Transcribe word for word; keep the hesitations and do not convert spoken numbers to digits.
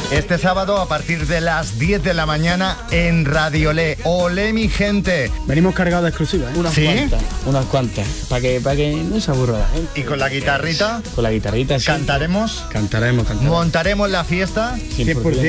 Este sábado a partir de las diez de la mañana en Radio Le. Olé, mi gente. Venimos cargados de exclusivas, ¿eh? Unas ¿Sí? cuantas, unas cuantas, para que, para que no se aburra la gente. Y con la guitarrita Con la guitarrita, sí. cantaremos, Cantaremos, cantaremos. montaremos la fiesta. cien por ciento.